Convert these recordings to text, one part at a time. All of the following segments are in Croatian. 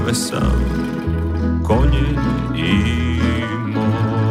sam konje imao.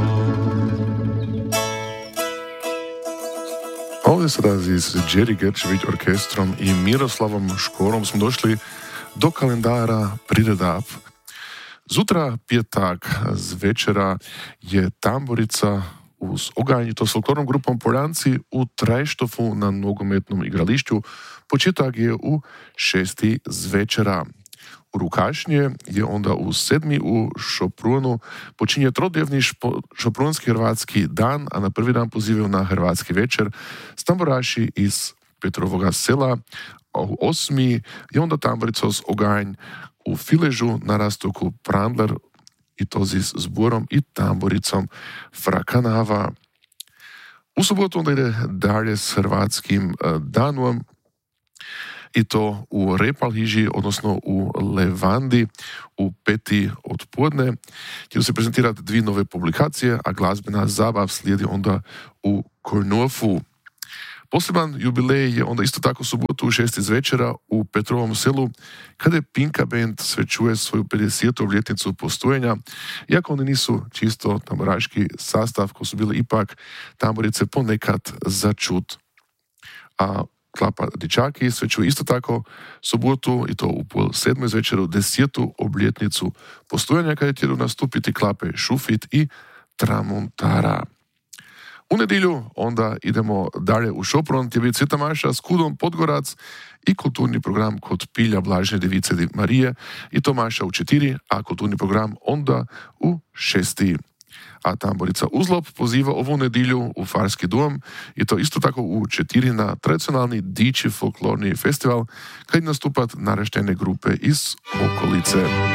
Ovdje sada s Jerry Gerčević orkestrom i Miroslavom Škorom smo došli do kalendara priredab. Zutra pjetak zvečera je tamborica uz oganjito s folklornom grupom Poljanci u Trajštofu na nogometnom igrališću. Početak je u 6 zvečera. U Rukašnje je onda u 7 u Šoprunu počinje trodnevni šopronski hrvatski dan, a na prvi dan pozivaju na hrvatski večer s tamboraši iz Petrovoga sela. A u 8 je onda tamborica s oganj u Filežu na rastoku Prandler i to s zborom i tamboricom Frakanava. U sobotu onda ide dalje s hrvatskim danom i to u Repalhiži, odnosno u Levandi u 5 odpodne. Htio se prezentirati 2 nove publikacije, a glazbena zabav slijedi onda u Kornofu. Poseban jubilej je onda isto tako subotu u 6 zvečera u Petrovom selu, kada je Pinka Band svečuje svoju 50. obljetnicu postojenja, iako oni nisu čisto tamboraški sastav, ko su bili ipak tamborice ponekad za čut. A Klapa Dičaki svečuje isto tako subotu i to u 6:30 zvečeru 10. obljetnicu postojanja, kada će nastupiti klape Šufit i Tramontara. U nedjelju onda idemo dalje u Šopron, gdje je Sveta Maša s Kudom Podgorac i kulturni program kod Pilja Blažne Device Marije i to Maša u 4, a kulturni program onda u 6. A tamborica Uzlop poziva ovu nedjelju u Farski dom i to isto tako u 4 na tradicionalni diči folklorni festival, kad nastupat naraštajne grupe iz okolice.